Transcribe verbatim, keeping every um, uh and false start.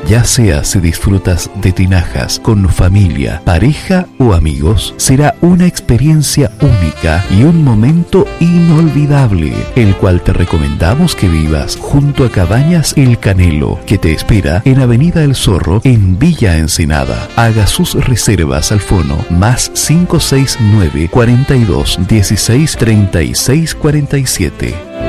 Ya sea si disfrutas de tinajas con familia, pareja o amigos, será una experiencia única y un momento inolvidable, el cual te recomendamos que vivas junto a Cabañas El Canelo, que te espera en Avenida El Zorro, en Villa Ensenada. Haga sus reservas al fono más cinco seis nueve, cuarenta y dos, dieciséis, treinta y seis, cuarenta y siete.